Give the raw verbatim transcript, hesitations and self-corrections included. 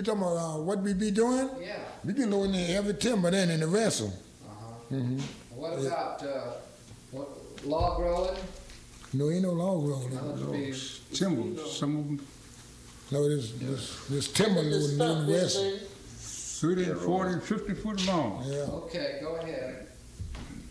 talking about uh, what we be doing? Yeah. We be loading in every timber then in the vessel. Uh-huh. Mm-hmm. What about, uh, what, log rolling? No, ain't no log rolling. How much No, be- Timber, some of them no this, this, this timber The loading in stuff the is vessel. in- thirty, forty, fifty foot long. Yeah. Okay, go ahead.